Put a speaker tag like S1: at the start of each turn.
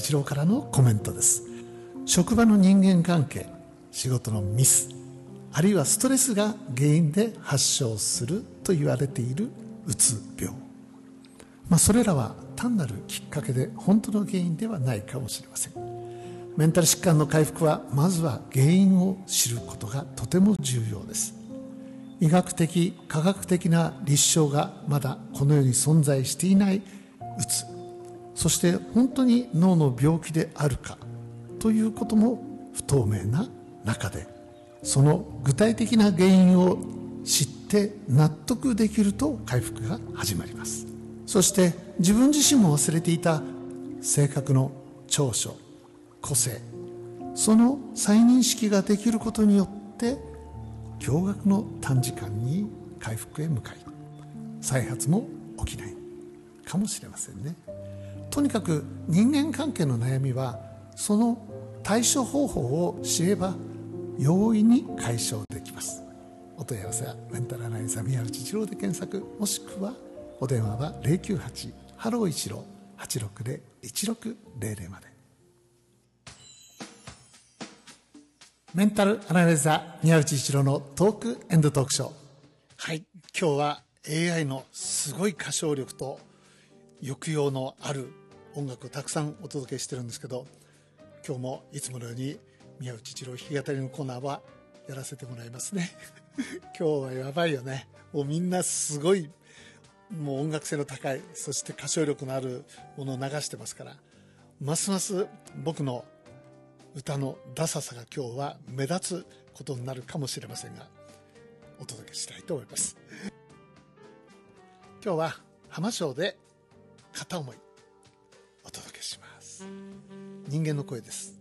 S1: 一郎からのコメントです。職場の人間関係、仕事のミス、あるいはストレスが原因で発症すると言われているうつ病、それらは単なるきっかけで本当の原因ではないかもしれません。メンタル疾患の回復はまずは原因を知ることがとても重要です。医学的科学的な立証がまだこの世に存在していないうつ、そして本当に脳の病気であるかということも不透明な中で、その具体的な原因を知って納得できると回復が始まります。そして自分自身も忘れていた性格の長所、個性、その再認識ができることによって驚愕の短時間に回復へ向かい、再発も起きないかもしれませんね。とにかく人間関係の悩みはその対処方法を知れば容易に解消できます。お問い合わせはメンタルアナライザー宮内一郎で検索、もしくはお電話は 098 ハロー一郎 860-1600 まで。メンタルアナライザー宮内一郎のトークエンドトークショー。はい、今日は AI のすごい歌唱力と抑揚のある音楽をたくさんお届けしてるんですけど、今日もいつものように宮内一郎弾き語りのコーナーはやらせてもらいますね今日はやばいよね。もうみんなすごい、もう音楽性の高い、そして歌唱力のあるものを流してますから、ますます僕の歌のダサさが今日は目立つことになるかもしれませんが、お届けしたいと思います。今日は浜章で片思いお届けします。人間の声です。